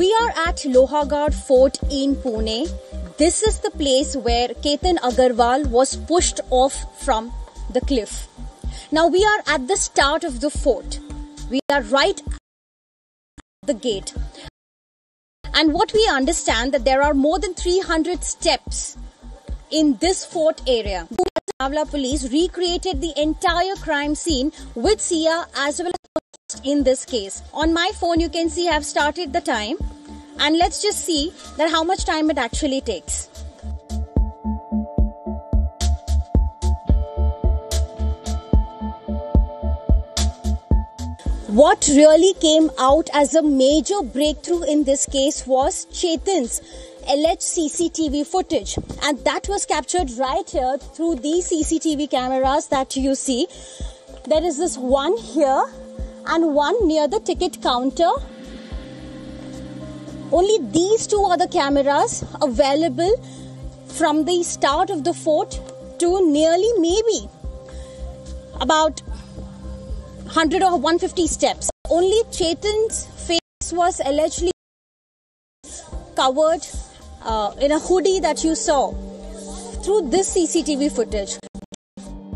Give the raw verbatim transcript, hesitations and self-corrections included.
We are at Lohagarh Fort in Pune. This is the place where Ketan Agarwal was pushed off from the cliff. Now we are at the start of the fort. We are right at the gate. And what we understand that there are more than three hundred steps in this fort area. Lonavala police recreated the entire crime scene with S I A as well as in this case. On my phone you can see I have started the time, and let's just see that how much time it actually takes. What really came out as a major breakthrough in this case was Chetan's alleged C C T V footage, and that was captured right here through these C C T V cameras that you see. There is this one here and one near the ticket counter. Only these two are the cameras available from the start of the fort to nearly maybe about one hundred or one hundred fifty steps. Only Chetan's face was allegedly covered uh, in a hoodie that you saw through this C C T V footage.